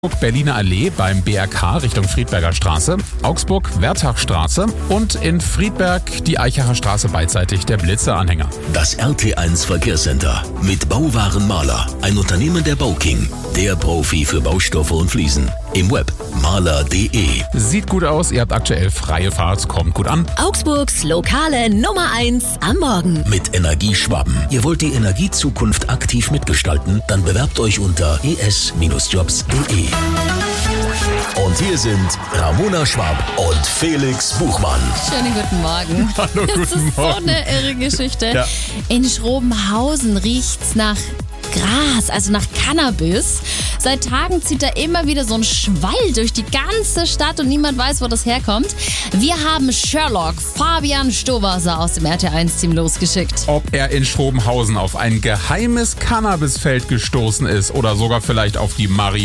Berliner Allee beim BRK Richtung Friedberger Straße, Augsburg Wertachstraße und in Friedberg die Eichacher Straße beidseitig der Blitzer-Anhänger. Das RT1 Verkehrscenter mit Bauwaren Mahler, ein Unternehmen der Bauking, der Profi für Baustoffe und Fliesen. Im Web mahler.de. Sieht gut aus, ihr habt aktuell freie Fahrt, kommt gut an. Augsburgs lokale Nummer 1 am Morgen. Mit Energieschwaben. Ihr wollt die Energiezukunft aktiv mitgestalten? Dann bewerbt euch unter es-jobs.de. Und hier sind Ramona Schwab und Felix Buchmann. Schönen guten Morgen. Hallo, Das guten ist Morgen. so eine irre Geschichte. Ja. In Schrobenhausen riecht's nach Gras, also nach Cannabis. Seit Tagen zieht da immer wieder so ein Schwall durch die ganze Stadt und niemand weiß, wo das herkommt. Wir haben Sherlock Fabian Stowasser aus dem RT1-Team losgeschickt. Ob er in Schrobenhausen auf ein geheimes Cannabisfeld gestoßen ist oder sogar vielleicht auf die Marihuana